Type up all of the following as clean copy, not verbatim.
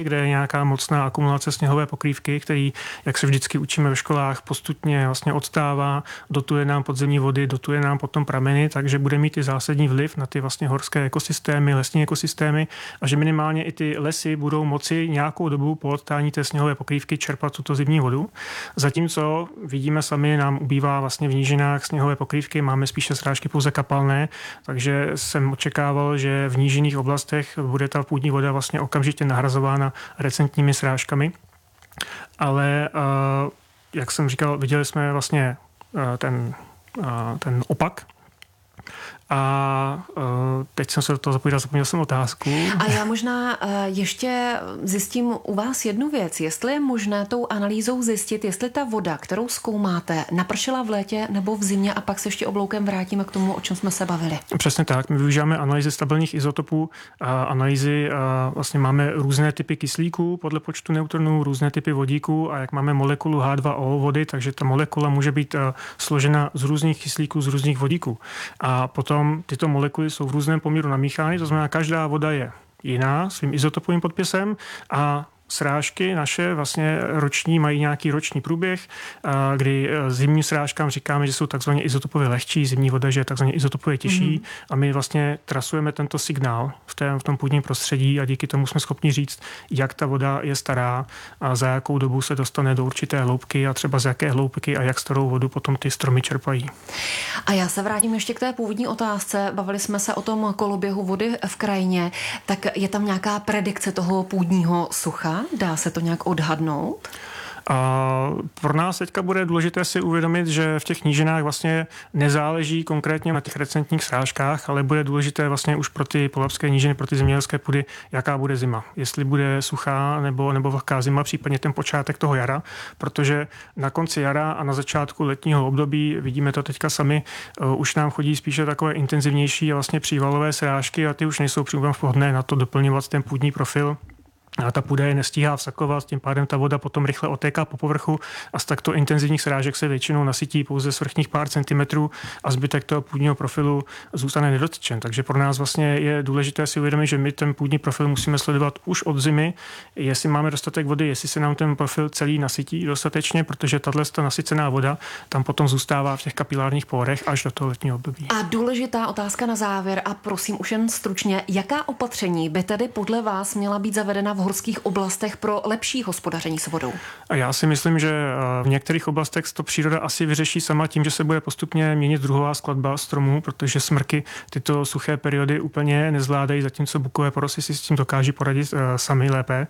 kde je nějaká mocná akumulace sněhové pokrývky, který, jak se vždycky učíme ve školách, postupně vlastně odstává, dotuje nám podzemní vody, dotuje nám potom prameny, takže bude mít i zásadní vliv na ty vlastně horské ekosystémy, lesní ekosystémy a že minimálně i ty lesy budou moci nějakou dobu po odtání té sněhové pokrývky čerpat tuto zimní vodu. Zatímco vidíme sami, nám ubývá vlastně v nížinách sněhové pokrývky, máme spíše srážky pouze kapalné, takže jsem očekával, že v nížinných oblastech bude ta půdní voda vlastně okamžitě nahrazována recentními srážkami. Ale jak jsem říkal, viděli jsme vlastně ten opak. A teď jsem se do toho zapomněl jsem otázku. A já možná ještě zjistím u vás jednu věc. Jestli je možné tou analýzou zjistit, jestli ta voda, kterou zkoumáte, napršela v létě nebo v zimě a pak se ještě obloukem vrátíme k tomu, o čem jsme se bavili. Přesně tak. My využíváme analýzy stabilních izotopů. Vlastně máme různé typy kyslíků podle počtu neutronů, různé typy vodíků a jak máme molekulu H2O vody, takže ta molekula může být složena z různých kyslíků, z různých vodíků. A potom tyto molekuly jsou v různém poměru namíchány, to znamená, každá voda je jiná svým izotopovým podpisem a srážky naše vlastně roční mají nějaký roční průběh, kdy zimním srážkám říkáme, že jsou takzvaně izotopově lehčí, zimní voda, že je takzvaně izotopově těžší a my vlastně trasujeme tento signál v tom půdním prostředí a díky tomu jsme schopni říct, jak ta voda je stará a za jakou dobu se dostane do určité hloubky a třeba z jaké hloubky a jak starou vodu potom ty stromy čerpají. A já se vrátím ještě k té původní otázce. Bavili jsme se o tom koloběhu vody v krajině, tak je tam nějaká predikce toho půdního sucha? Dá se to nějak odhadnout? A pro nás teďka bude důležité si uvědomit, že v těch nížinách vlastně nezáleží konkrétně na těch recentních srážkách, ale bude důležité vlastně už pro ty polabské nížiny, pro ty zemědělské půdy, jaká bude zima. Jestli bude suchá nebo vlhká zima, případně ten počátek toho jara, protože na konci jara a na začátku letního období, vidíme to teďka sami, už nám chodí spíše takové intenzivnější a vlastně přívalové srážky a ty už nejsou přímo vhodné na to doplňovat ten půdní profil. A ta půda je nestíhá vsakovat, tím pádem ta voda potom rychle otéká po povrchu a z takto intenzivních srážek se většinou nasytí pouze svrchních pár centimetrů a zbytek toho půdního profilu zůstane nedotčen. Takže pro nás vlastně je důležité si uvědomit, že my ten půdní profil musíme sledovat už od zimy, jestli máme dostatek vody, jestli se nám ten profil celý nasytí dostatečně, protože tato nasycená voda tam potom zůstává v těch kapilárních pórech až do toho letního období. A důležitá otázka na závěr a prosím už jen stručně, jaká opatření by tedy podle vás měla být zavedena v horských oblastech pro lepší hospodaření s vodou? A já si myslím, že v některých oblastech to příroda asi vyřeší sama tím, že se bude postupně měnit druhová skladba stromů, protože smrky tyto suché periody úplně nezvládají, zatímco bukové porosty si s tím dokáží poradit sami lépe.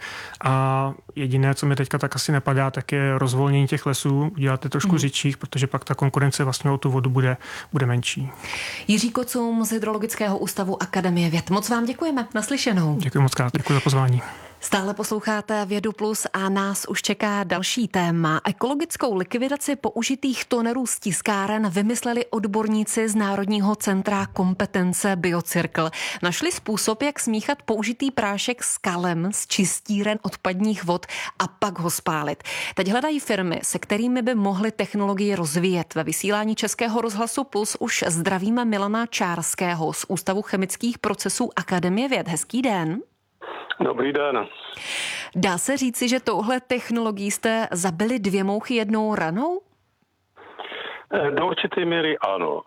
A jediné, co mi teďka tak asi napadá, tak je rozvolnění těch lesů, udělat trošku řidších, protože pak ta konkurence vlastně o tu vodu bude menší. Jiří Kocům z Hydrologického ústavu Akademie věd. Moc vám děkujeme. Naslyšenou. Děkuji moc krát, děkuji za pozvání. Stále posloucháte Vědu Plus a nás už čeká další téma. Ekologickou likvidaci použitých tonerů z tiskáren vymysleli odborníci z Národního centra kompetence Biocirkl. Našli způsob, jak smíchat použitý prášek s kalem z čistíren odpadních vod a pak ho spálit. Teď hledají firmy, se kterými by mohly technologii rozvíjet. Ve vysílání Českého rozhlasu Plus už zdravíme Milana Čárského z Ústavu chemických procesů Akademie věd. Hezký den. Dobrý den. Dá se říci, že touhle technologií jste zabili 2 mouchy jednou ranou? Do určité míry ano.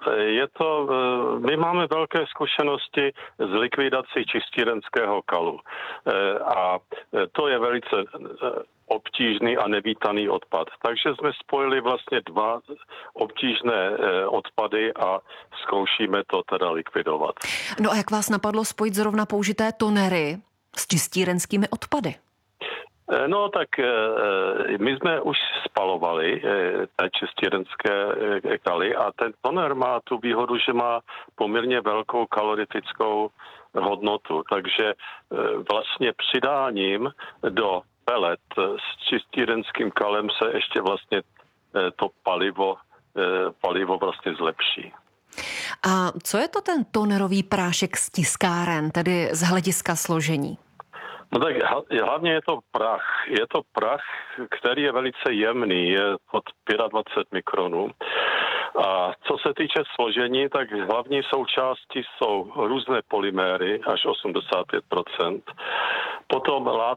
My máme velké zkušenosti s likvidací čistírenského kalu. A to je velice obtížný a nevítaný odpad. Takže jsme spojili vlastně 2 obtížné odpady a zkoušíme to teda likvidovat. No a jak vás napadlo spojit zrovna použité tonery s čistírenskými odpady? No tak my jsme už spalovali té čistírenské kaly a ten toner má tu výhodu, že má poměrně velkou kalorifickou hodnotu, takže vlastně přidáním do pelet s čistírenským kalem se ještě vlastně to palivo vlastně zlepší. A co je to ten tonerový prášek z tiskáren, tedy z hlediska složení? No tak hlavně je to prach. Je to prach, který je velice jemný, je od 25 mikronů. A co se týče složení, tak hlavní součástí jsou různé polyméry, až 85%. Potom